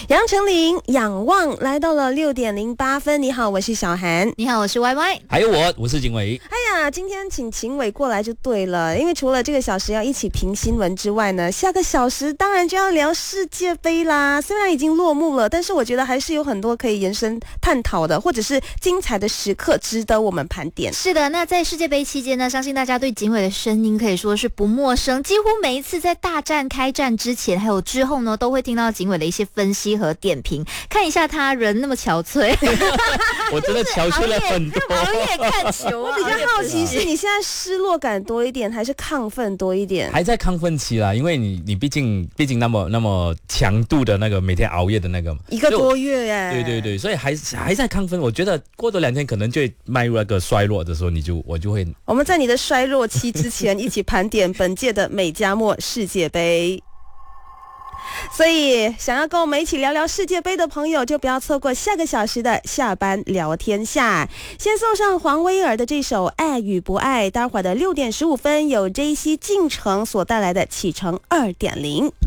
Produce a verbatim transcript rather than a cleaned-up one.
杨丞琳仰望来到了六点零八分。你好，我是小涵。 你好，我是 Y Y。 还有我，我是景伟。 哎呀，今天请秦伟过来就对了，因为除了这个小时要一起评新闻之外呢，下个小时当然就要聊世界杯啦。虽然已经落幕了，但是我觉得还是有很多可以延伸探讨的，或者是精彩的时刻值得我们盘点。 是的，那在世界杯期间呢，相信大家对景伟的声音可以说是不陌生，几乎每一次在大战开战之前还有之后呢，都会听到景伟的一些分析和点评。看一下他人那么憔悴我真的憔悴了很多。 熬夜看球， 我比较好奇是你现在失落感多一点，还是亢奋多一点？ 还在亢奋期啦，因为你你毕竟毕竟那么那么强度的那个每天熬夜的那个一个多月耶。 对对对，所以还还在亢奋。我觉得过多两天可能就会迈入那个衰落的时候，你就我就会。 我们在你的衰落期之前，一起盘点本届的美加墨世界杯。所以想要跟我们一起聊聊世界杯的朋友，就不要错过下个小时的下班聊天下。先送上黄威尔的这首《爱与不爱》，待会儿的六点十五分有 J C 进城所带来的启程二点零。